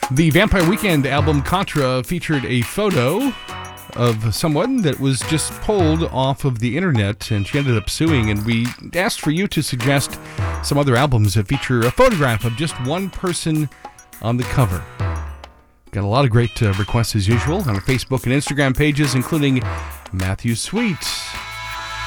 The Vampire Weekend album Contra featured a photo of someone that was just pulled off of the internet, and she ended up suing, and we asked for you to suggest some other albums that feature a photograph of just one person on the cover. Got a lot of great requests as usual on our Facebook and Instagram pages, including Matthew Sweet.